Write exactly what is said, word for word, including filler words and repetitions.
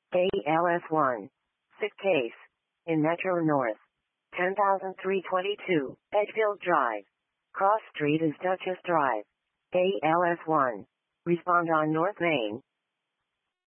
A L S one. Sick case. In Metro North. ten thousand three hundred twenty-two, Edgefield Drive. Cross Street is Duchess Drive. A L S one. Respond on North Main.